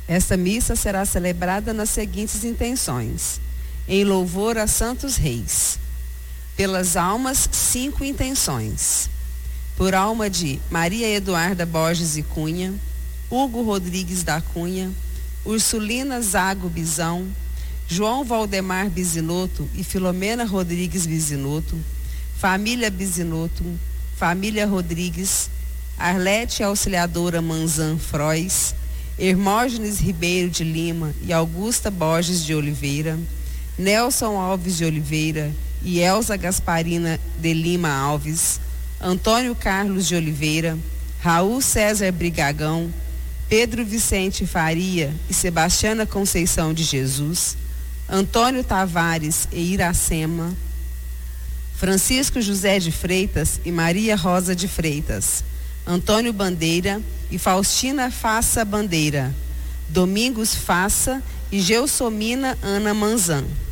Esta missa será celebrada nas seguintes intenções: em louvor a Santos Reis. Pelas almas, 5 intenções. Por alma de Maria Eduarda Borges e Cunha, Hugo Rodrigues da Cunha, Ursulina Zago Bizão, João Valdemar Bisinotto e Filomena Rodrigues Bisinotto, família Bisinotto, família Rodrigues, Arlete Auxiliadora Manzan Frois, Hermógenes Ribeiro de Lima e Augusta Borges de Oliveira, Nelson Alves de Oliveira e Elza Gasparina de Lima Alves, Antônio Carlos de Oliveira, Raul César Brigagão, Pedro Vicente Faria e Sebastiana Conceição de Jesus, Antônio Tavares e Iracema, Francisco José de Freitas e Maria Rosa de Freitas, Antônio Bandeira e Faustina Faça Bandeira, Domingos Faça e Gelsomina Ana Manzan.